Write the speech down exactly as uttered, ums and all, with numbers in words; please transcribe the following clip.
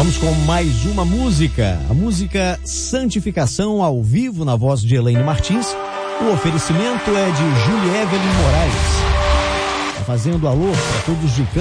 Vamos com mais uma música, a música Santificação ao vivo na voz de Elaine Martins. O oferecimento é de Julie Evelyn Moraes. Tá fazendo alô para todos de